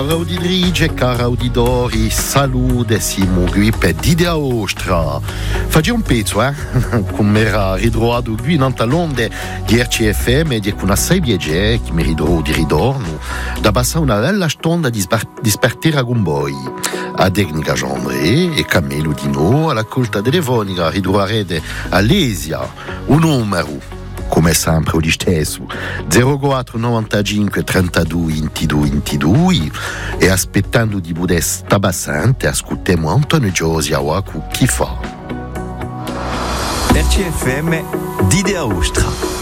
Cara auditrice, cara auditori, salute, siamo qui per Didea Ostra. Faccio un pezzo, come era ritrovato qui in onde di RCFM e di una assai piacere che mi ritrovo di ritorno da passare una bella stonda di spartire con voi. A tecnica Jean-André e Camillo di noi, alla colta telefonica ritroverete Alesia, un numero come sempre lo stesso 04 95 32 22 22 e aspettando di poter sta passante ascoltiamo Antonio Giosia con chi fa RCFM Didea Ostra.